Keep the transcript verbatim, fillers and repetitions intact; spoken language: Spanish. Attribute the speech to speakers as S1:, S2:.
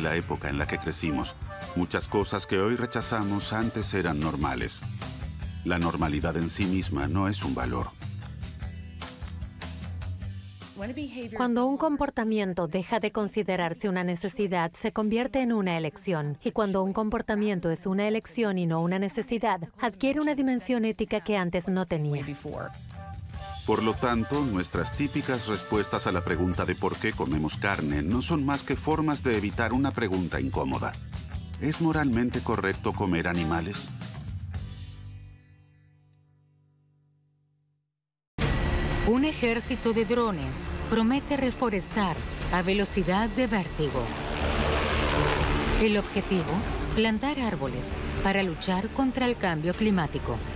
S1: la época en la que crecimos. Muchas cosas que hoy rechazamos antes eran normales. La normalidad en sí misma no es un valor.
S2: Cuando un comportamiento deja de considerarse una necesidad, se convierte en una elección. Y cuando un comportamiento es una elección y no una necesidad, adquiere una dimensión ética que antes no tenía.
S1: Por lo tanto, nuestras típicas respuestas a la pregunta de por qué comemos carne no son más que formas de evitar una pregunta incómoda. ¿Es moralmente correcto comer animales?
S3: Un ejército de drones promete reforestar a velocidad de vértigo. El objetivo, plantar árboles para luchar contra el cambio climático.